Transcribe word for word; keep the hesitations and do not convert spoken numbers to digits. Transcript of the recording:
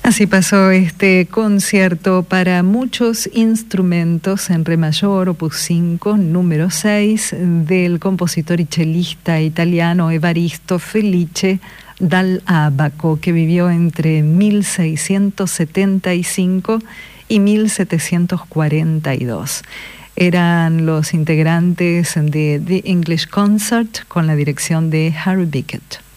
Así pasó este concierto para muchos instrumentos en re mayor, opus cinco, número seis, del compositor y chelista italiano Evaristo Felice dal Abaco, que vivió entre mil seiscientos setenta y cinco y mil setecientos cuarenta y dos. Eran los integrantes de The English Concert con la dirección de Harry Bickett.